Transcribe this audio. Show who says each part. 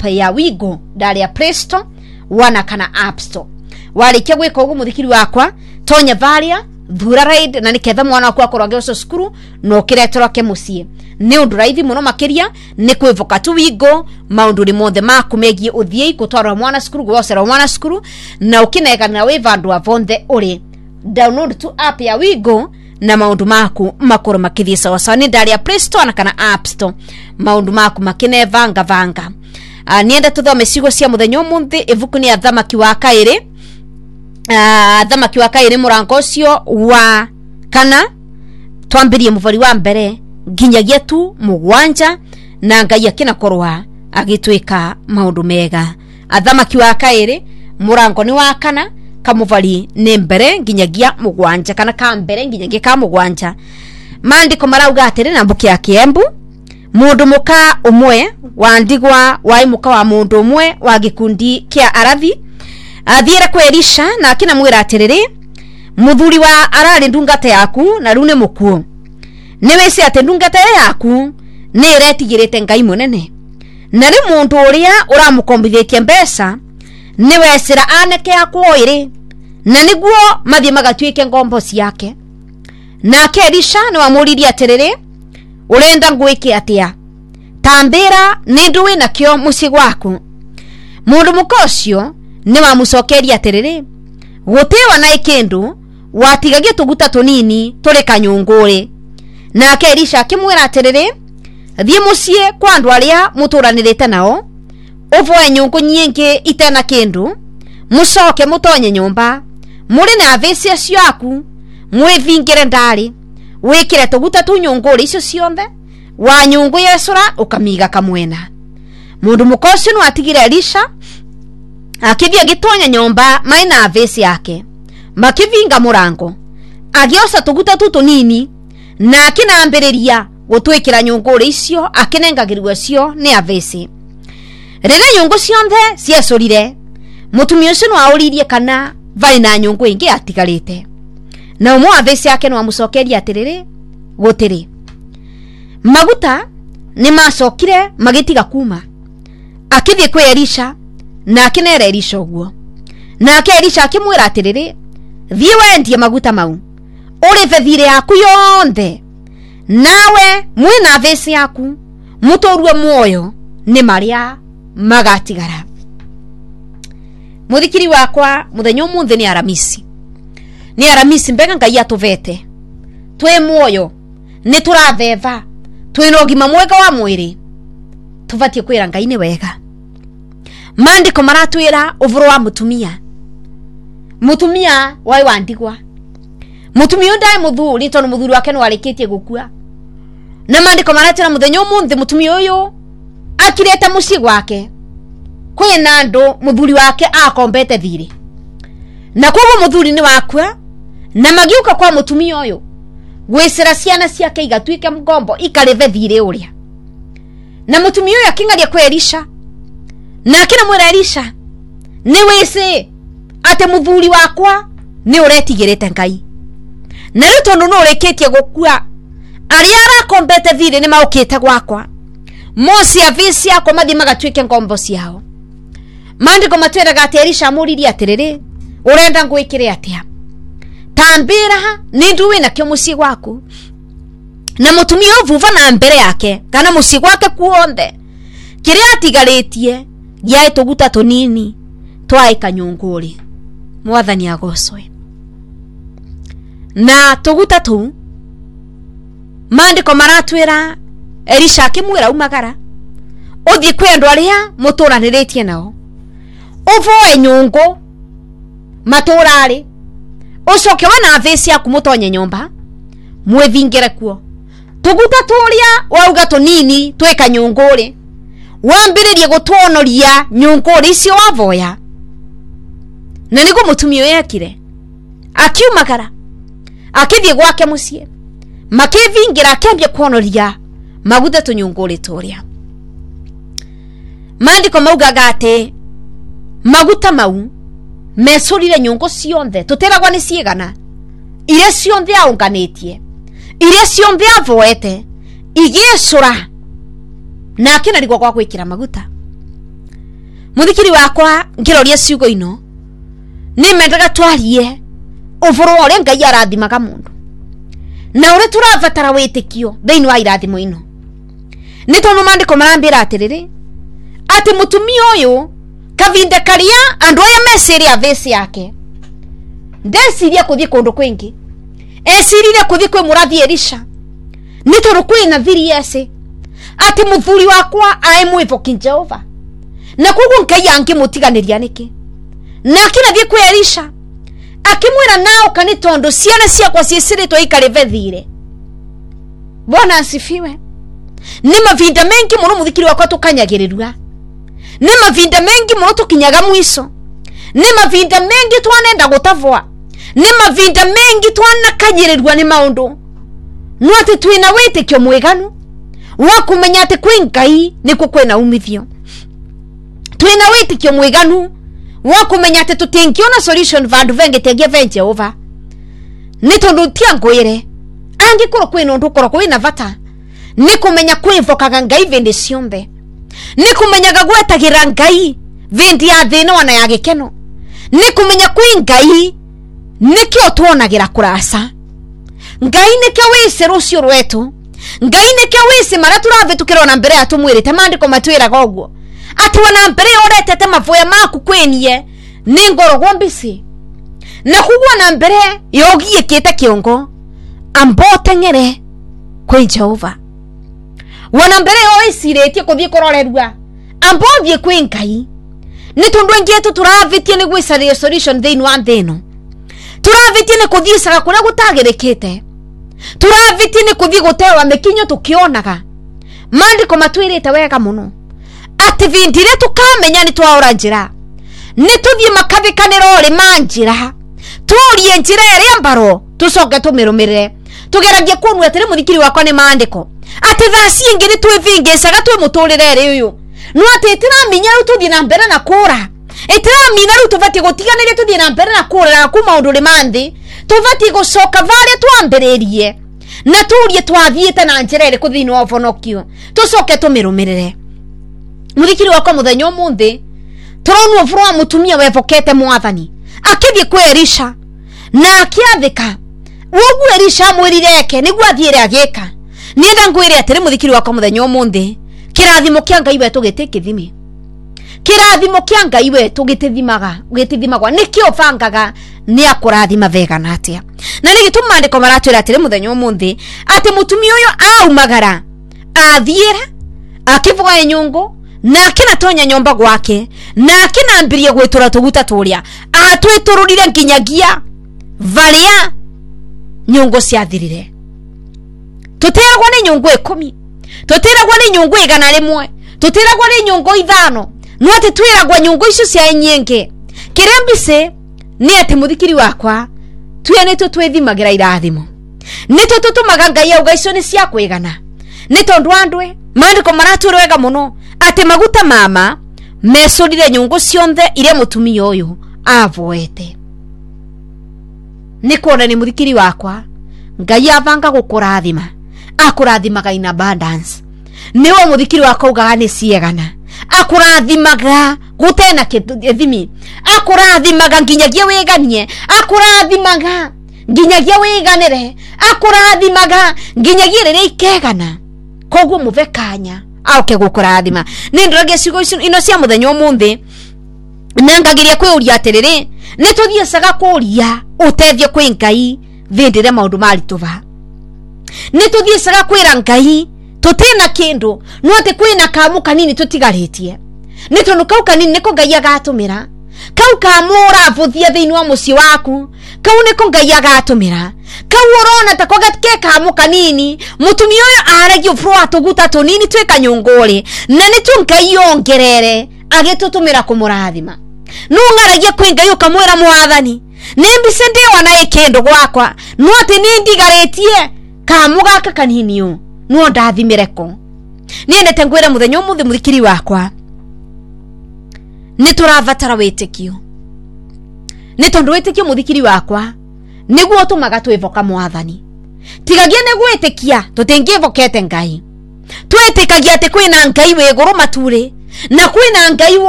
Speaker 1: app ya Wigo ndari ya Play Store wana kana App Store. Warikia gwika ugu muthikiri wakwa tonya varia thura raid na niketha mwana wakwa akorage uco cukuru no kiretero ke mucie ni undu raithi muno makiria ni kwivoka tu Wigo maundu ri mothe makumegie uthie gutwara mwana cukuru gwocera mwana cukuru na ukinega na we vandu avonde uri download tu app ya Wigo na maundu maku makoro makithie sawa sawa ni ndari ya Play Store na kana App Store maundu maku makine vanga nienda tuthome ciugo cia muthenya munthi ivuku ni athamaki wa kairi athamaki wa kairi murango ucio wa kana twambirie muvali wa mbere nginyagia tu mugwanja na ngai akina korwa agitwika maundu mega. Athamaki wa kairi murango ni wa kana kamuvali ni mbere nginyagia mugwanja kana ka mbere nginyagia ka mugwanja. Maandiko marauga atiri na mbuki ya Kiembu mundu muka umwe wa ndigwa wa imuka wa mundu umwe wa gikundi kia arathi athiera kwa Elisha na akina mwira atiriri muthuri wa arari ndungata yaku na rune mukuo niwese ate ndungata yaku ni iretigirite ngai munene na ri mundu uria uramukombithetie mbeca niwesira aneke akwire na niguo mathie magatwike ngombo ciake. Na Elisha ni wamuriria atiriri urenda ngwike atia tambira ni nduwe nakyo muci gwaku. Mundu mukocio ni wamucokeria atiriri gutiwa na ikindu watigagie tuguta tunini turi kanyungure. Na Elisha akimwira atiriri thie mucie kwa andu aria muturanirite nao uvoe nyungu nyingi itena kindu mucoke mutonye nyumba muri na avecia ciaku mwivingire ndari wikire tuguta tu nyunguri icio cionthe wa nyungu yesura ukamiga kamwena. Mundu mukocio no atigire Elisha akithia gitonya nyumba maina avesi yake makivinga murango agiosa tuguta tu tunini na akinaambiriria gutwikira nyunguri icio akinengagirwe cio ni avesi. Rere nyungu cionthe ciacorire mutumia ucio no auririe kana vai na nyungu ingi atigarite na umwe avesi yake no amucokeria atiriri gutiri. Maguta ni macokire magitiga kuma akithie kwa Elisha na akinera Elisha uguo. Na Elisha akimwira atiriri thie wendie maguta mau uri vethire yaku yonthe nawe mwina avesi yaku mutorue muoyo ni maria magatigara. Muthikiri wakwa muthenya munthi ni Aramisi. Ni Aramisi mbega ngai atuvete twe muoyo ni turatheva twina ugima mwega wa mwiri tuvatie kwira ngai ni wega. Maandiko maratwira uvuru wa mutumia wai wandigwa mutumia ndai muthuri tonu muthuri wake no arikitie gukua na maandiko maratwira muthenya munthi mutumia uyu akireta muci gwake kwina andu muthuri wake akombete thiri na kwa muthuri ni wakwa na magiuka kwa mutumia uyu gwicira ciana ciake igatwike mgombo ikarive thiri uria. Na mutumia uyu akingaria kwa Elisha na akina mwira Elisha ni wese ate muthuri wakwa ni uretigirite ngai na riu tondu no ureketie gukua aria arakombete thiri ni maukite gwakwa mosi avisi yako mathi magatwike ngombo ciao. Maandiko matwiraga ati Elisha amuririe atiriri urenda ngwikire atia tambira ni nduwe na kyo muci gwaku na mutumia uvuva na mbere yake kana muci gwake kuonde kiria atigaritie giae tuguta tunini twaika nyunguri. Mwathani agocwe na tuguta tu. Maandiko maratwira Elisha akimwira umagara uthie kwi andu aria muturaniritie nao uvoe nyungu maturari ucoke wana avesi yaku mutonye nyumba mwivingire kuo tuguta turia wauga tunini tweka nyunguri wambiririe gutwonoria nyunguri icio wavoya. Na nigo mutumia yekire akiumagara akithie gwake mucie makivingira akambia kuonoria maguta tunyunguri turia. Maandiko maugaga ati maguta mau mesurire nyungu cionthe tuteragwa ni ciigana iria cionthe aunganitie iria cionthe avoete igicura na akina rigwa kwa gwikira maguta. muthikiri wakwa ngiroria ciugo ino ni mendaga twarie uvoro ore Ngai arathimaga mundu na ure turavatara witikio thiini wa irathimo ino ni tondu mandiko marambira atiriri ati mutumia uyu kavinda karia andu aya meciria vesi yake ndeciria kuthie kundu kwingi eciririe kuthie kwi murathi Elisha ni tondu kwina thiri ese ati muthuri wakwa ai mwivoki Jehova na koguo Ngai angimutiganiria niki na akinathie kwi Elisha akimwira nao kani tondu ciana ciakwa ciiciritwo ikare vethire. Bwana asifiwe. Ni mavinda mengi muno muthikiri wakwa tukanyagirirwa, ni mavinda mengi muno tukinyaga mwiso, ni mavinda mengi twanenda gutavwa, ni mavinda mengi twanakanyirirwa ni maundu no ati twina witikio mwiganu wa kumenya ati kwi Ngai niko kwina umithio, twina witikio mwiganu wa kumenya ati tutingiona solution vandu vengi tengia ve Jehova ni tondu tia ngwire angikoro kwina undu koro kwina vata ni kumenya kwivokaga Ngai vindi ciombe, ni kumenyaga gwetagira Ngai vindi ya thina wana ya gikeno, ni kumenya kwi Ngai nikio tuonagira kurasa. Ngai nikio wise rucio rwetu, Ngai nikio wise mara turavitukira na mbere atumwirite mandiko matwira goguo ati wana mbere oretete mavoya maku kwenie ni ngorogwo mbisi na kugwa na mbere yogie kite kiongo ambote ngere kwi Jehova. Wana mbere oisiretie kuthie kurorerua ambothie kwi Ngai ni tondu ngietu turavitie ni gwicaria solution thiini wa thino, turavitie ni kuthie saga kuria gutagirikite, turavitie ni kuthie gutewa mekinyo tukionaga mandiko matwirite wega muno ati vindire tukamenya ni twaora njira ni tuthie makavikaniro ri manjira turie njira iri mbaro tucoke tumirumirire tugeragie kuonwa atiri muthikiri wakwa ni mandiko ati thasi ingi ni twivingicaga twi muturire ri uyu no ati tiramenya ru tuthie na mbere na kura itiramenya ru tuvatie gutiganire tuthie na mbere na kura ku maundu ri mandi tuvatie gucoka varia twambiririe na turie twathiite na njira iri kuthini wa vonokio tucoke tumirumirire. Muthikiri wakwa muthenya umuthi turonu uvuro wa mutumia wevokete mwathani akithie kwi Elisha na akiathika wogu Elisha mwirireke niguo athiire agika. Nienda ngwire atiri muthikiri wakwa muthenya umuthi kirathimo kia Ngai wetu gitikithimi, kirathimo kia Ngai wetu gitithimagwa nikio bangaga ni akurathima vega natia na ni gituma ndiko maratwira atiri muthenya umuthi ati mutumia uyo aumagara athiira akivuga nyungu na akina tonya nyomba gwake na akina ambirie gwitura tuguta turia atwitururire nginyagia varia nyungu ciathirire. Tutiragwa ni nyungu 10, tutiragwa ni nyungu 100, tutiragwa ni nyungu 5, no ati twiragwa nyungu icio cia nyingi. Kiria mbise ni ati muthikiri wakwa tuye twithimagira irathimo, ni tutumaga Ngai auga icio ni cia kwigana ni tondu andwe mandiko maratwira wega muno ati maguta mama mecurire nyungu cionthe iria mutumia uyu avoete. Ni kuona ni muthikiri wakwa Ngai avanga gukurathima akurathimaga in abundance. Niwe muthikiri wakwa ugaga ni ciegana akurathimaga gutena kithimi, akurathimaga nginyagia wiganie, akurathimaga nginyagia wiganire, akurathimaga nginyagia riria ikegana. Koguo muvekanya auke gukurathima. Ni ndoragia ciugo ino cia muthenya umuthi na ngagiria kwiuria atiriri ni tuthie saga kuria utethie kwi Ngai vindire maundu marituva, ni tuthie saga kwira Ngai tutina kindu no ati kwina kamu kanini tutigaritie ni tondu kau kanini niko Ngai agatumira, kau kamura vuthia thiini wa muci waku kau niko Ngai agatumira, kau urona ta kogatike kamu kanini mutumia uyu aragio froa tuguta tunini twika nyunguri na ni tu Ngai ongerere agitutumira kumurathima. No ngaragia kwi Ngai ukamwira mwathani nimbise ndi wana ikindu gwakwa no ati ni ndigaritie kamu gaka kanini u no ndathimireko. Niendete ngwira muthenya umuthi muthikiri wakwa ni turavatara witikio, ni tondu witikio muthikiri wakwa niguo tumaga twivoka mwathani. Tigagia ni gwitikia tutingivokete Ngai, twitikagia ati kwina Ngai we iguru maturi na kwina Ngai